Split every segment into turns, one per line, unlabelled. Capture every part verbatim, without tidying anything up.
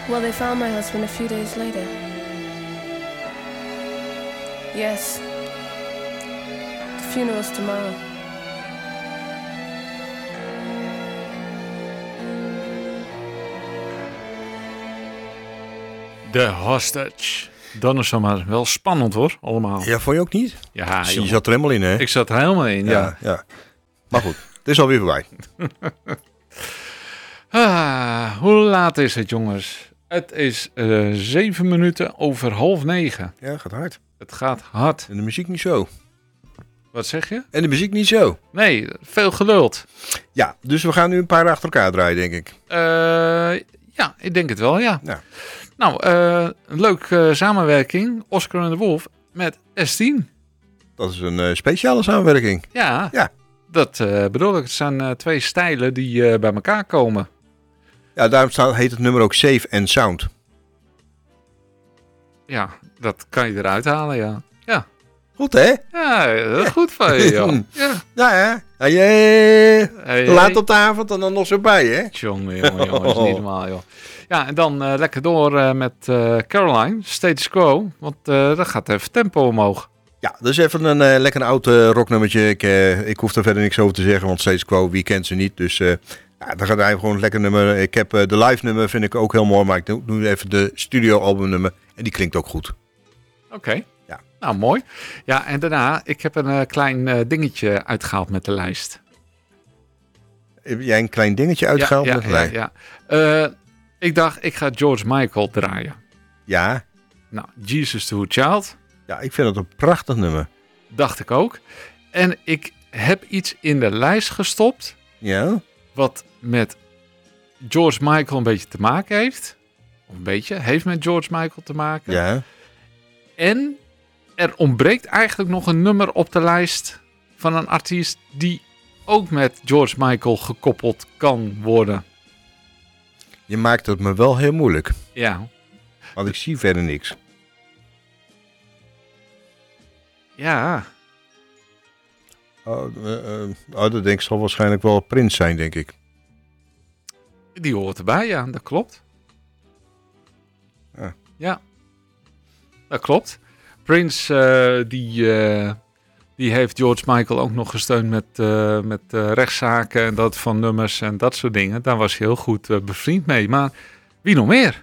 Well, they found my husband a few days later. Yes. The funeral's tomorrow.
The Hostage. Dan is het maar wel spannend hoor, allemaal.
Ja, vond je ook niet?
Ja,
je
jongen.
zat er helemaal in, hè?
Ik zat er helemaal in, ja.
ja, ja. Maar goed, het is alweer voorbij.
ah, hoe laat is het, jongens? Het is uh, zeven minuten over half negen.
Ja, gaat hard.
Het gaat hard.
En de muziek niet zo.
Wat zeg je?
En de muziek niet zo.
Nee, veel geduld.
Ja, dus we gaan nu een paar achter elkaar draaien, denk ik.
Uh, ja, ik denk het wel, ja.
Ja.
Nou, uh, een leuke uh, samenwerking. Oscar en de Wolf met S tien.
Dat is een uh, speciale samenwerking.
Ja,
ja.
dat uh, bedoel ik. Het zijn uh, twee stijlen die uh, bij elkaar komen.
Ja, daarom staat, heet het nummer ook Safe and Sound.
Ja, dat kan je eruit halen, ja. Ja.
Goed, hè?
Ja, dat is goed van je, joh. Ja,
ja hè? Hey, hey.
Hey,
Laat
hey.
op de avond en dan nog zo bij, hè?
Jongen, jongen, jongen, is niet normaal, joh. Ja, en dan uh, lekker door uh, met uh, Caroline, Status Quo, want uh, dat gaat even tempo omhoog.
Ja, dus even een uh, lekker een oud uh, rocknummertje. Ik, uh, ik hoef er verder niks over te zeggen, want Status Quo, wie kent ze niet? Dus uh, ja, dan gaat hij gewoon een lekker nummer. Ik heb uh, de live nummer, vind ik ook heel mooi, maar ik doe nu even de studio album nummer en die klinkt ook goed.
Oké. Okay.
Ja.
Nou, mooi. Ja, en daarna, ik heb een uh, klein uh, dingetje uitgehaald met de lijst.
Heb jij een klein dingetje uitgehaald
ja, ja,
met de lijst?
Ja, ja. Uh, ik dacht, ik ga George Michael draaien.
Ja.
Nou, Jesus to a Child.
Ja, ik vind het een prachtig nummer.
Dacht ik ook. En ik heb iets in de lijst gestopt.
Ja.
Wat met George Michael een beetje te maken heeft. Een beetje, heeft met George Michael te maken.
Ja.
En er ontbreekt eigenlijk nog een nummer op de lijst van een artiest die ook met George Michael gekoppeld kan worden.
Je maakt het me wel heel moeilijk.
Ja.
Want ik zie verder niks.
Ja.
Oh, uh, uh, oh dat denk ik zal waarschijnlijk wel Prince zijn, denk ik.
Die hoort erbij, ja, dat klopt.
Ja.
Ja. Dat klopt. Prince, uh, die, uh, die heeft George Michael ook nog gesteund met, uh, met uh, rechtszaken en dat van nummers en dat soort dingen. Daar was hij heel goed uh, bevriend mee. Maar wie nog meer?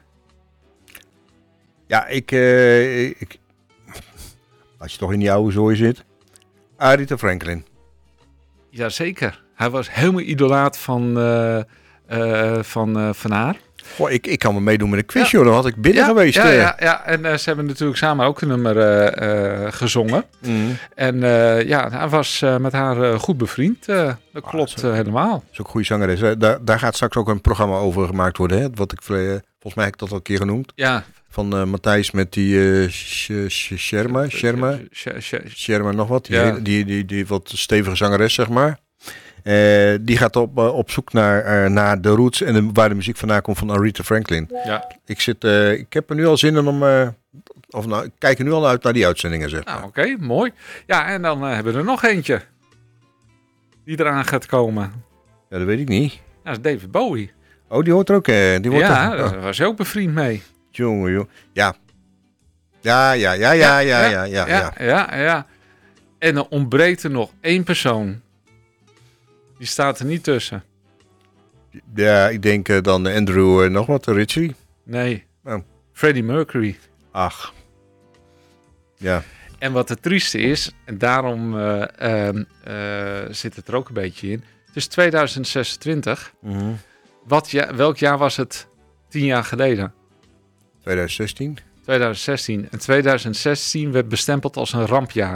Ja, ik, uh, ik... Als je toch in die oude zooi zit. Aretha Franklin.
Jazeker. Hij was helemaal idolaat van, uh, uh, van, uh, van haar.
Goh, ik, ik kan me meedoen met een quiz,
Ja.
joh. Dan had ik binnen
ja,
geweest.
Ja,
uh.
ja, ja. En uh, ze hebben natuurlijk samen ook een nummer uh, uh, gezongen.
Mm.
En uh, ja, hij was uh, met haar uh, goed bevriend. Uh, dat
Ah,
klopt
zo.
uh, helemaal.
Dat is ook een goede zangeres. Hè? Daar, daar gaat straks ook een programma over gemaakt worden. Hè? Wat ik, uh, volgens mij heb ik dat al een keer genoemd.
Ja.
Van uh, Matthijs met die uh, Sh- Sh- Sherma. Sherma.
Sh- sh-
Sherma nog wat. Die,
Ja.
hele- die, die, die wat stevige zangeres, zeg maar. Uh, die gaat op, uh, op zoek naar, uh, naar de roots en de, waar de muziek vandaan komt van Aretha Franklin.
Ja.
Ik, zit, uh, ik heb er nu al zin in om... Uh, of nou, ik kijk er nu al uit naar die uitzendingen, zeg maar.
Nou, oké, okay, mooi. Ja, en dan uh, hebben we er nog eentje. Die eraan gaat komen.
Ja, dat weet ik niet.
Dat is David Bowie.
Oh, die hoort er ook. Uh, die hoort
Ja,
er,
daar
oh.
was hij ook bevriend mee.
Jongen, joh. Ja. Ja, ja, ja, ja, ja, ja, ja, ja.
ja, ja, ja. En er ontbreekt er nog één persoon. Die staat er niet tussen.
Ja, ik denk uh, dan Andrew uh, nog wat, uh, Ritchie.
Nee.
Oh.
Freddie Mercury.
Ach. Ja.
En wat het trieste is, en daarom uh, uh, uh, zit het er ook een beetje in. Het is tweeduizend zesentwintig.
Mm-hmm.
Wat ja, welk jaar was het tien jaar geleden?
twintig zestien.
tweeduizend zestien. En tweeduizend zestien werd bestempeld als een rampjaar.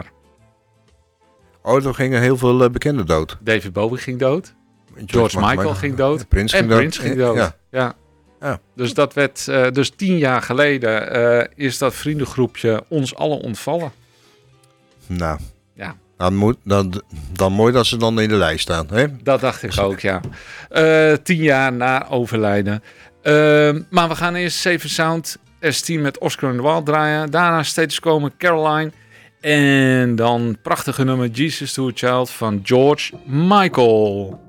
Oh, er gingen heel veel uh, bekenden dood.
David Bowie ging dood.
George,
George Michael ging dood.
Ja, Prince
en
ging dood.
Prince ging dood.
Ja.
Ja.
Ja.
Dus dat werd, uh, dus tien jaar geleden uh, is dat vriendengroepje ons allen ontvallen.
Nou.
Ja.
Dan, moet, dan, dan mooi dat ze dan in de lijst staan. Hè?
Dat dacht ik ook, ja. Uh, tien jaar na overlijden. Uh, maar we gaan eerst Safe Sound S tien met Oscar and the Wild draaien. Daarna Status Quo met Caroline. En dan prachtige nummer Jesus to a Child van George Michael.